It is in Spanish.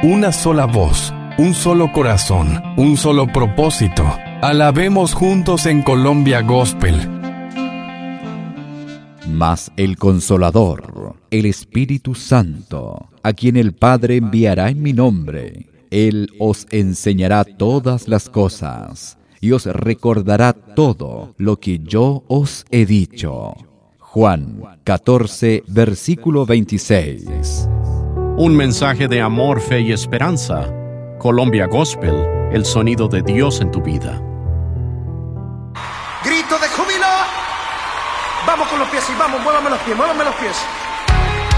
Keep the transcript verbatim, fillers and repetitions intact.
una sola voz, un solo corazón, un solo propósito. Alabemos juntos en Colombia Gospel. Mas el Consolador, el Espíritu Santo, a quien el Padre enviará en mi nombre, Él os enseñará todas las cosas y os recordará todo lo que yo os he dicho. Juan catorce, versículo veintiséis. Un mensaje de amor, fe y esperanza. Colombia Gospel, el sonido de Dios en tu vida. Grito de júbilo. Vamos con los pies y vamos, muévame los pies, muévame los pies.